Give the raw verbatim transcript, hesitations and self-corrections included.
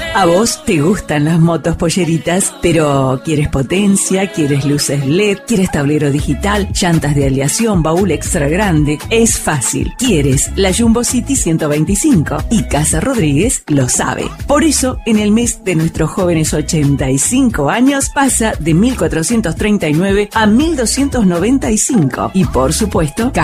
A vos te gustan las motos polleritas, pero ¿quieres potencia? ¿Quieres luces L E D? ¿Quieres tablero digital? ¿Llantas de aleación? ¿Baúl extra grande? Es fácil. Quieres la Jumbo City ciento veinticinco y Casa Rodríguez lo sabe. Por eso, en el mes de nuestros jóvenes ochenta y cinco años, pasa de mil cuatrocientos treinta y nueve a mil doscientos noventa y cinco. Y por supuesto,